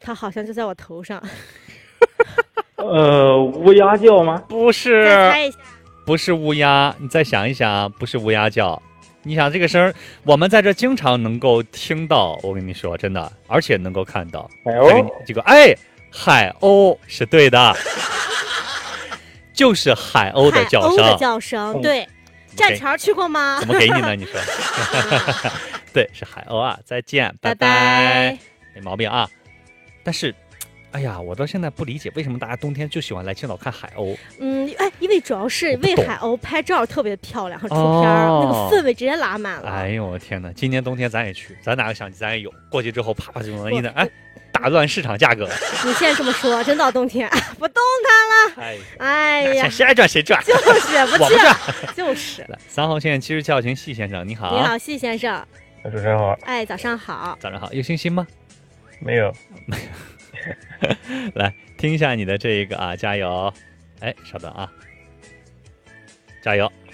它好像就在我头上。 乌鸦叫吗？ 不是， 再猜一下， 不是乌鸦，你再想一想，不是乌鸦叫。你想这个声儿，我们在这经常能够听到，我跟你说真的，而且能够看到。 海再给你鸥。 这个，海鸥是对的，就是海鸥的叫海鸥的声。 叫声， 嗯对。站桥去过吗？ 怎么给你呢？你说，对，是海鸥啊！再见，拜拜。 没毛病啊。但是，哎呀，我到现在不理解为什么大家冬天就喜欢来青岛看海鸥。 因为主要是为海鸥拍照特别漂亮，和出片儿，那个氛围直接拉满了。 哎呦我天哪！今年冬天咱也去，咱拿个相机咱也有，过去之后啪啪就能一的，打乱市场价格。 你现在这么说，真到冬天不动弹了。哎呀， 谁爱赚谁赚， 就是不去了，就是。 来，3号线7号请细先生，你好。 你好，细先生。 主持人好。 哎，早上好。 早上好，有信心吗？ 没有。 来听一下你的这个啊，加油！哎，稍等啊，加油！